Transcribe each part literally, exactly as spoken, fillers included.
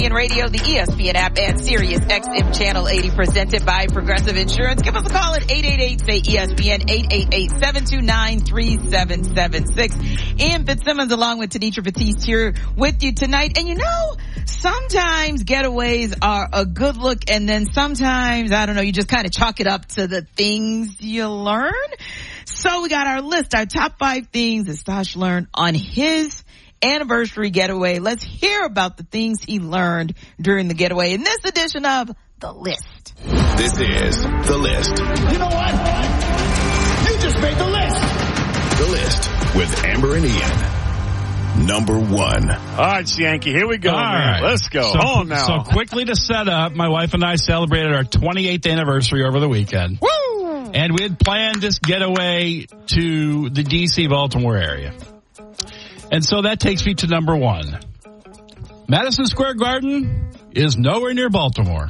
Radio, the E S P N app, and Sirius X M Channel eighty, presented by Progressive Insurance. Give us a call at eight eight eight, say E S P N, eight eight eight, seven two nine, three seven seven six. Ian Fitzsimmons along with Tenitra Batiste here with you tonight. And you know, sometimes getaways are a good look, and then sometimes, I don't know, you just kind of chalk it up to the things you learn. So we got our list, our top five things that Stosh learned on his anniversary getaway. Let's hear about the things he learned during the getaway in this edition of The List. This is The List. You know what? You just made the list. The List with Amber and Ian. Number one. All right, Yankee, here we go, All man. right. Let's go. So, Hold on now. So quickly to set up, my wife and I celebrated our twenty-eighth anniversary over the weekend. Woo! And we had planned this getaway to the D C Baltimore area. And so that takes me to number one. Madison Square Garden is nowhere near Baltimore.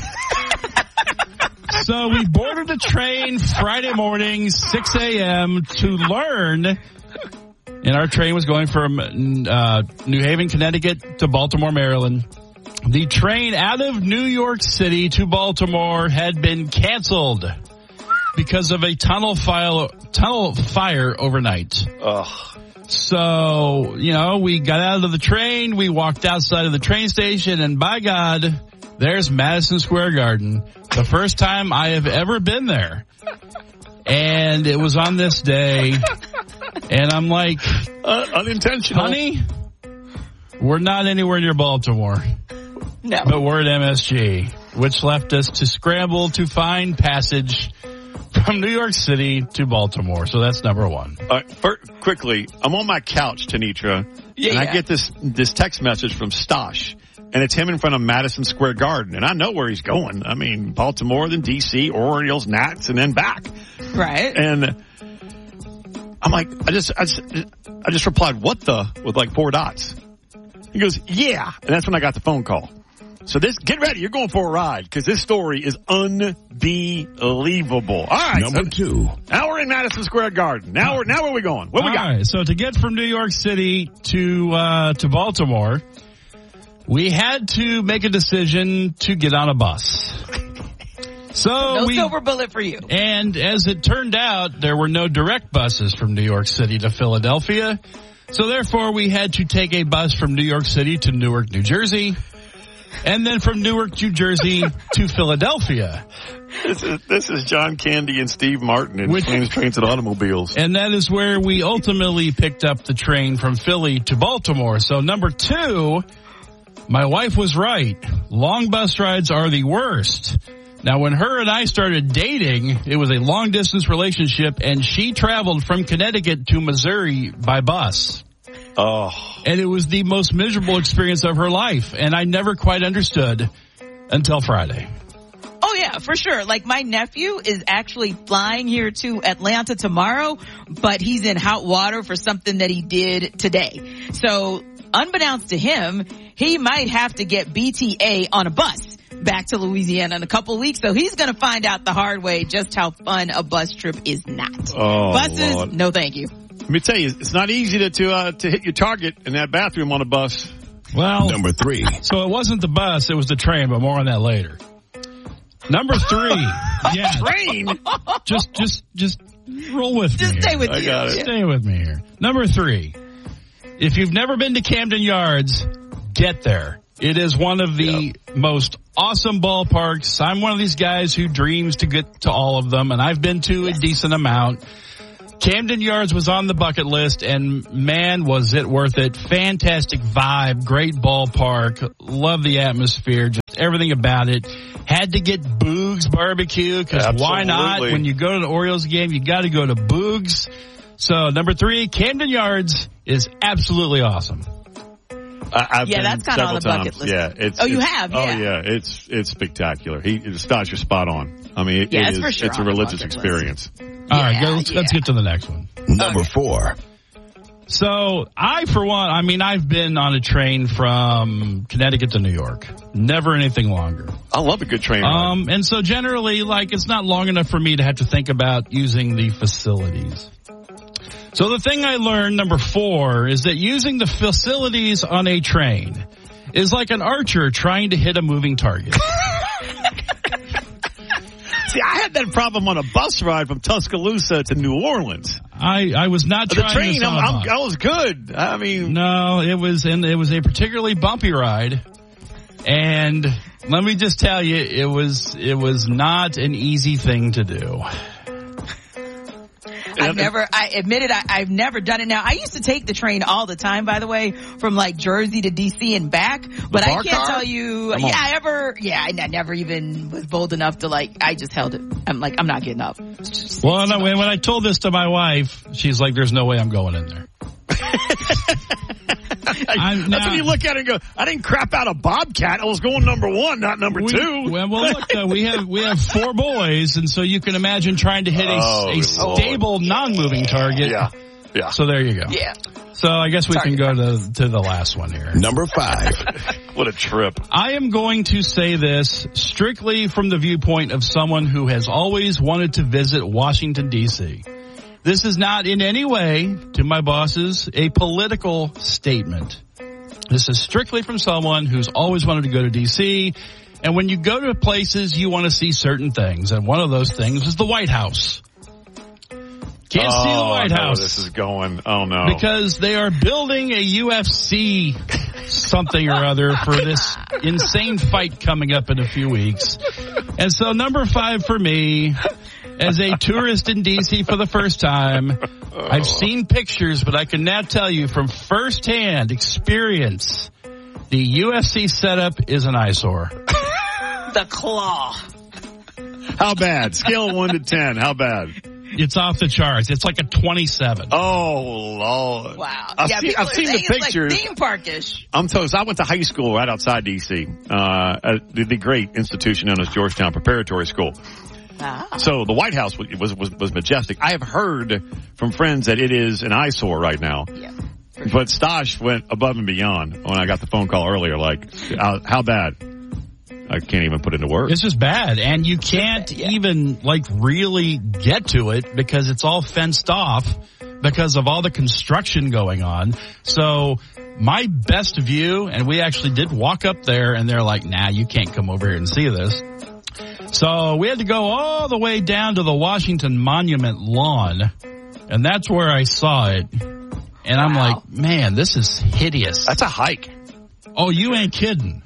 So we boarded a train Friday morning, six a.m. to learn, and our train was going from uh, New Haven, Connecticut to Baltimore, Maryland. The train out of New York City to Baltimore had been canceled because of a tunnel fire, tunnel fire overnight. Ugh. So, you know, we got out of the train, we walked outside of the train station, and by God, there's Madison Square Garden. The first time I have ever been there. And it was on this day, and I'm like, Uh, unintentional. honey, we're not anywhere near Baltimore, No. but we're at M S G, which left us to scramble to find passage from New York City to Baltimore. So that's number one. All right, first, quickly, I'm on my couch, Tenitra, Yeah, and I yeah. get this this text message from Stosh, and it's him in front of Madison Square Garden, and I know where he's going. I mean, Baltimore, then D C, Orioles, Nats, and then back. Right. And I'm like, I just, I just, I just replied, what the, with like four dots. He goes, yeah. And that's when I got the phone call. So this, get ready. You're going for a ride because this story is unbelievable. All right. Number so two. now we're in Madison Square Garden. Now we're, now where are we going? What we All got? right, so to get from New York City to uh, to Baltimore, we had to make a decision to get on a bus. So no we, silver bullet for you. and as it turned out, there were no direct buses from New York City to Philadelphia. So therefore, we had to take a bus from New York City to Newark, New Jersey, and then from Newark, New Jersey to Philadelphia. This is, this is John Candy and Steve Martin in Which- Planes, Trains, and Automobiles. And that is where we ultimately picked up the train from Philly to Baltimore. So number two, my wife was right. Long bus rides are the worst. Now, when her and I started dating, it was a long distance relationship, and she traveled from Connecticut to Missouri by bus. Oh, And it was the most miserable experience of her life. And I never quite understood until Friday. Oh yeah, for sure. Like my nephew is actually flying here to Atlanta tomorrow, but he's in hot water for something that he did today. So unbeknownst to him, he might have to get B T A on a bus back to Louisiana in a couple of weeks. So he's going to find out the hard way just how fun a bus trip is not. oh Buses, Lord. no thank you. Let me tell you, it's not easy to to, uh, to hit your target in that bathroom on a bus. Well, Number three. so it wasn't the bus, it was the train, but more on that later. Number three. Yeah. Train? Just, just, just roll with Just me. stay here. with I you. got it. Yeah. Stay with me here. Number three. If you've never been to Camden Yards, get there. It is one of the most awesome ballparks. I'm one of these guys who dreams to get to all of them, and I've been to a decent amount. Camden Yards was on the bucket list, and man, was it worth it. Fantastic vibe, great ballpark, love the atmosphere, just everything about it. Had to get Boog's Barbecue, because why not? Absolutely. When you go to the Orioles game, you got to go to Boog's. So, number three, Camden Yards is absolutely awesome. I, I've Yeah, been that's kinda on several the bucket times. list. Yeah, it's, Oh, you it's- have? Oh Yeah. yeah, it's it's spectacular. He Stosh, you're spot on. I mean, it, Yeah, it it's is, for sure it's a on the religious bucket list. experience. All right, Yeah, go, let's, let's yeah. get to the next one. Number four. So, I, for one, I mean, I've been on a train from Connecticut to New York. Never anything longer. I love a good train ride. Um, and so generally, like, it's not long enough for me to have to think about using the facilities. So the thing I learned, number four, is that using the facilities on a train is like an archer trying to hit a moving target. See, I had that problem on a bus ride from Tuscaloosa to New Orleans. I, I was not the trying train. to I'm, I'm, I was good. I mean, no, it was and it was a particularly bumpy ride, and let me just tell you, it was it was not an easy thing to do. I've never, I admitted I, I've never done it. Now, I used to take the train all the time, by the way, from like Jersey to D C and back, but I can't car? tell you, Come yeah, on. I ever, yeah, I never even was bold enough to like, I just held it. I'm like, I'm not getting up. It's just- Well, it's no, too when, much. when I told this to my wife, she's like, there's no way I'm going in there. I'm That's now- when you look at it and go, I didn't crap out a Bobcat. I was going number one, not number We, two. well, well, look, uh, we have we have four boys, and so you can imagine trying to hit a, Oh, a Lord. stable, non-moving target. Yeah. Yeah. So there you go. Yeah. So I guess we Sorry. can go to to the last one here. Number five. What a trip. I am going to say this strictly from the viewpoint of someone who has always wanted to visit Washington, D C. This is not in any way, to my bosses, a political statement. This is strictly from someone who's always wanted to go to D C. And when you go to places, you want to see certain things. And one of those things is the White House. Can't oh, see the White I know House. where this is going. Oh, no. Because they are building a U F C something or other for this insane fight coming up in a few weeks. And so number five for me, as a tourist in D C for the first time, I've seen pictures, but I can now tell you from firsthand experience, the U F C setup is an eyesore. The claw. How bad? Scale of one to ten. How bad? It's off the charts. It's like a twenty-seven. Oh, Lord. Wow. I've yeah, seen, people I've are seen the saying it's pictures. like theme parkish. I'm toast. I went to high school right outside D C, uh, at the, the great institution known as Georgetown Preparatory School. Ah. So the White House was, was, was majestic. I have heard from friends that it is an eyesore right now. Yeah. But Stosh went above and beyond when I got the phone call earlier, like, how, how bad? I can't even put it into words. It's just bad, and you can't Yeah. even like really get to it because it's all fenced off because of all the construction going on. So my best view, and we actually did walk up there, and they're like, nah, you can't come over here and see this. So we had to go all the way down to the Washington Monument lawn, and that's where I saw it. And I'm Wow. like, man, this is hideous. That's a hike. Oh, you ain't kidding.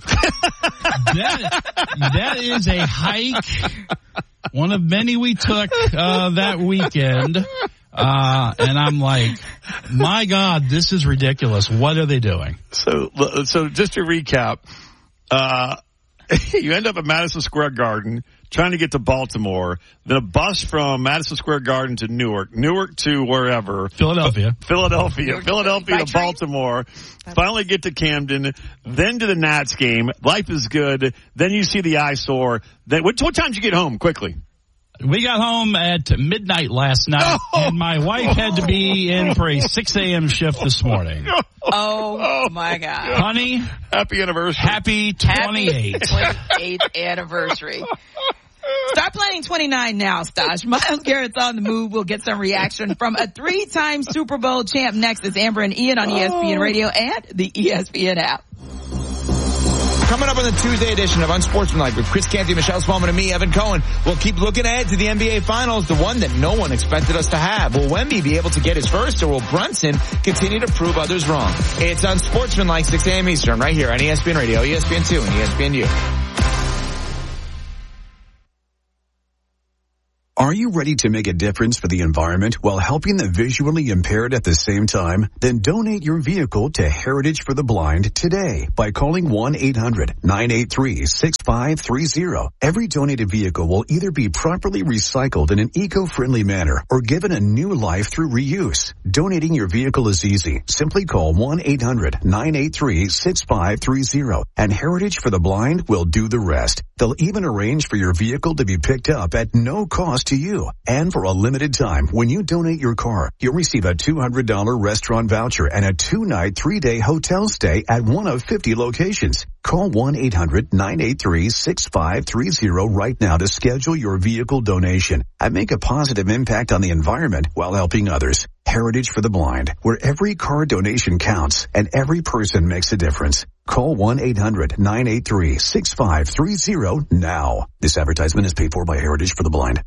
that, that is a hike. One of many we took, uh, that weekend. Uh, and I'm like, my God, this is ridiculous. What are they doing? So, so just to recap, uh, you end up at Madison Square Garden trying to get to Baltimore, then a bus from Madison Square Garden to Newark, Newark to wherever. Philadelphia. Philadelphia, Philadelphia By to train? Baltimore, finally get to Camden, then to the Nats game. Life is good. Then you see the eyesore. Then, what, what time did you get home quickly? We got home at midnight last night, Oh. and my wife had to be in for a six a.m. shift this morning. Oh, my God. Honey, Happy anniversary. happy twenty-eight. Happy twenty-eighth anniversary. Start planning twenty-nine now, Stosh. Myles Garrett's on the move. We'll get some reaction from a three-time Super Bowl champ next. It's Amber and Ian on E S P N Radio and the E S P N app. Coming up on the Tuesday edition of Unsportsmanlike with Chris Canty, Michelle Spallman, and me, Evan Cohen. We'll keep looking ahead to the N B A Finals, the one that no one expected us to have. Will Wemby be able to get his first, or will Brunson continue to prove others wrong? It's Unsportsmanlike, six a.m. Eastern, right here on E S P N Radio, E S P N two, and E S P N U. Are you ready to make a difference for the environment while helping the visually impaired at the same time? Then donate your vehicle to Heritage for the Blind today by calling one eight hundred nine eight three six five three zero. Every donated vehicle will either be properly recycled in an eco-friendly manner or given a new life through reuse. Donating your vehicle is easy. Simply call one eight hundred nine eight three six five three zero and Heritage for the Blind will do the rest. They'll even arrange for your vehicle to be picked up at no cost to you. And for a limited time, when you donate your car, you'll receive a two hundred dollars restaurant voucher and a two-night, three-day hotel stay at one of fifty locations. Call one eight hundred nine eight three six five three zero right now to schedule your vehicle donation and make a positive impact on the environment while helping others. Heritage for the Blind, where every card donation counts and every person makes a difference. Call one eight hundred nine eight three six five three zero now. This advertisement is paid for by Heritage for the Blind.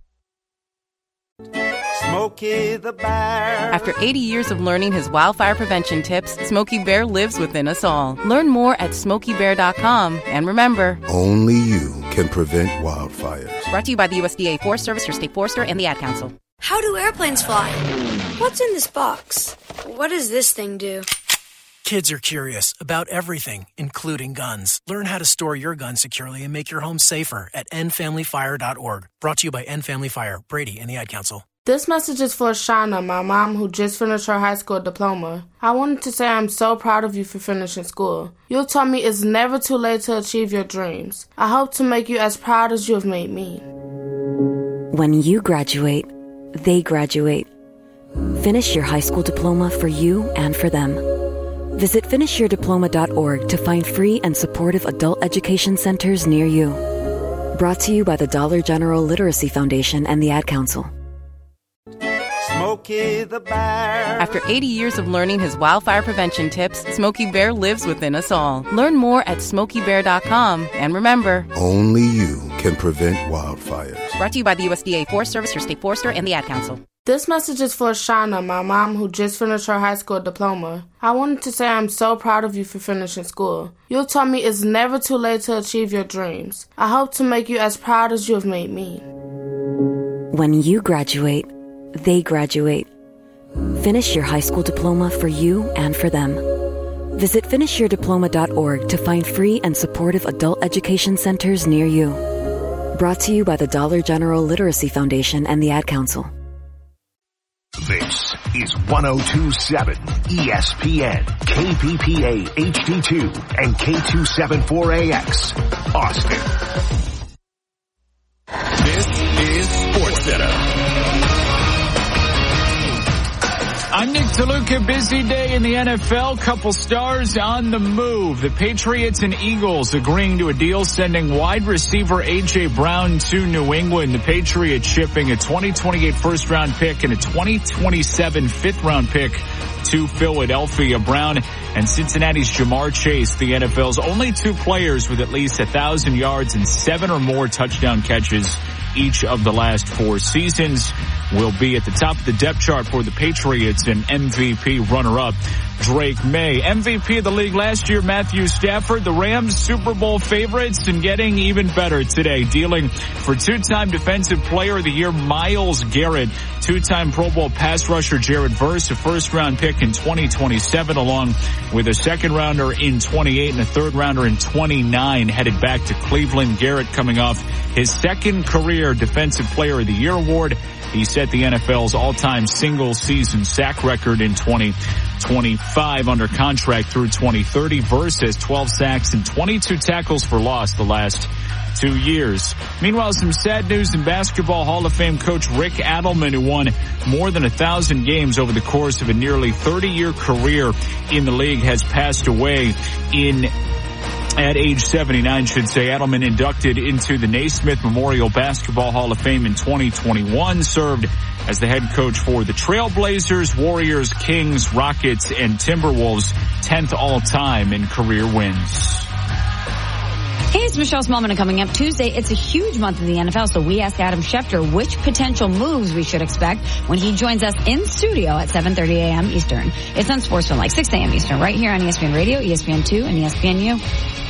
Smokey the Bear. After eighty years of learning his wildfire prevention tips, Smokey Bear lives within us all. Learn more at smokey bear dot com. And remember, only you can prevent wildfires. Brought to you by the U S D A Forest Service, your state forester, and the Ad Council. How do airplanes fly? What's in this box? What does this thing do? Kids are curious about everything, including guns. Learn how to store your gun securely and make your home safer at end family fire dot org. Brought to you by End Family Fire, Brady, and the Ad Council. This message is for Shauna, my mom, who just finished her high school diploma. I wanted to say I'm so proud of you for finishing school. You taught me it's never too late to achieve your dreams. I hope to make you as proud as you have made me. When you graduate, they graduate. Finish your high school diploma for you and for them. Visit finish your diploma dot org to find free and supportive adult education centers near you. Brought to you by the Dollar General Literacy Foundation and the Ad Council. Smokey the Bear. After eighty years of learning his wildfire prevention tips, Smokey Bear lives within us all. Learn more at smokey bear dot com. And remember, only you can prevent wildfires. Brought to you by the U S D A Forest Service, your state forester, and the Ad Council. This message is for Shauna, my mom, who just finished her high school diploma. I wanted to say I'm so proud of you for finishing school. You taught me it's never too late to achieve your dreams. I hope to make you as proud as you have made me. When you graduate, they graduate. Finish your high school diploma for you and for them. Visit finish your diploma dot org to find free and supportive adult education centers near you. Brought to you by the Dollar General Literacy Foundation and the Ad Council. This is one oh two point seven E S P N, K P P A H D two, and K two seventy-four A X, Austin. This is SportsCenter. I'm Nick DeLuca. Busy day in the N F L. Couple stars on the move. The Patriots and Eagles agreeing to a deal sending wide receiver A J. Brown to New England. The Patriots shipping a twenty twenty-eight first round pick and a twenty twenty-seven fifth round pick to Philadelphia. Brown and Cincinnati's Jamar Chase, the N F L's only two players with at least a thousand yards and seven or more touchdown catches each of the last four seasons, will be at the top of the depth chart for the Patriots and M V P runner-up Drake May. M V P of the league last year, Matthew Stafford, the Rams Super Bowl favorites, and getting even better today, dealing for two-time Defensive Player of the Year Myles Garrett, two-time Pro Bowl pass rusher Jared Verse, a first-round pick in twenty twenty-seven, along with a second-rounder in twenty-eight and a third-rounder in twenty-nine, headed back to Cleveland. Garrett coming off his second career Defensive Player of the Year award. He set the N F L's all-time single-season sack record in twenty twenty-five, under contract through twenty thirty. Verse has twelve sacks and twenty-two tackles for loss the last two years. Meanwhile, some sad news in basketball. Hall of Fame coach Rick Adelman, who won more than a thousand games over the course of a nearly thirty-year career in the league, has passed away in at age seventy-nine, should say. Adelman inducted into the Naismith Memorial Basketball Hall of Fame in twenty twenty-one, served as the head coach for the Trailblazers, Warriors, Kings, Rockets, and Timberwolves, tenth all-time in career wins. Hey, it's Michelle Smallman, and coming up Tuesday, it's a huge month in the N F L, so we asked Adam Schefter which potential moves we should expect when he joins us in studio at seven thirty a.m. Eastern. It's on SportsFilm, like six a.m. Eastern, right here on E S P N Radio, E S P N two, and E S P N U.